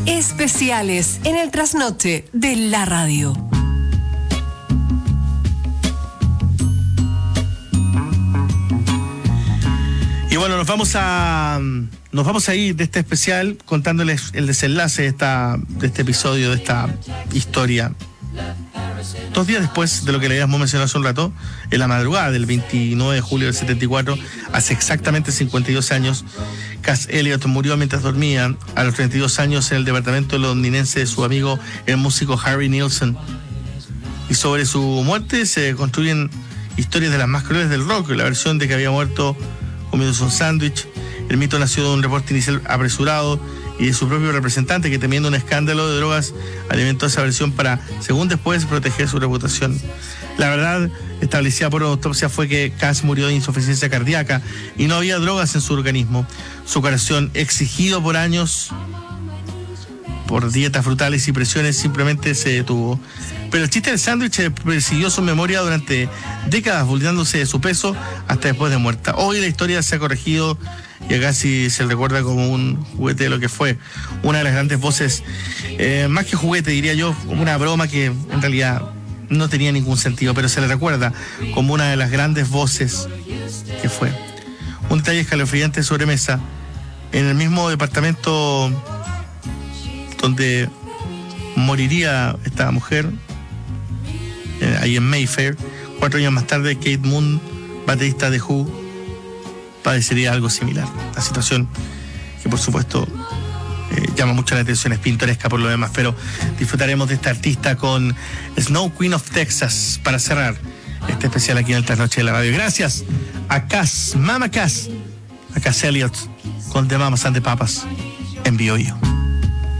Especiales en el trasnoche de la radio. Y bueno, nos vamos a ir de este especial contándoles el desenlace de este episodio, de esta historia. 2 días después de lo que le habíamos mencionado hace un rato, en la madrugada del 29 de julio del 74, hace exactamente 52 años, Cass Elliot murió mientras dormía a los 32 años en el departamento londinense de su amigo, el músico Harry Nilsson. Y sobre su muerte se construyen historias de las más crueles del rock. La versión de que había muerto comiéndose un sándwich. El mito nació de un reporte inicial apresurado y de su propio representante, que temiendo un escándalo de drogas alimentó esa versión para, según después, proteger su reputación. La verdad establecida por autopsia fue que Cass murió de insuficiencia cardíaca y no había drogas en su organismo. Su corazón, exigido por años por dietas frutales y presiones, simplemente se detuvo. Pero el chiste del sándwich persiguió su memoria durante décadas, burlándose de su peso hasta después de muerta. Hoy la historia se ha corregido y acá sí se recuerda como un juguete de lo que fue una de las grandes voces, más que juguete, diría yo, como una broma que en realidad no tenía ningún sentido, pero se le recuerda como una de las grandes voces que fue. Un detalle escalofriante de sobremesa: en el mismo departamento donde moriría esta mujer, ahí en Mayfair, 4 años más tarde, Keith Moon, baterista de Who, padecería algo similar. La situación que por supuesto llama mucho la atención, es pintoresca por lo demás, pero disfrutaremos de esta artista con Snow Queen of Texas para cerrar este especial aquí en el Trasnoche de la Radio. Gracias a Cass, Mama Cass, a Cass Elliot con The Mamas and the Papas en BioBio.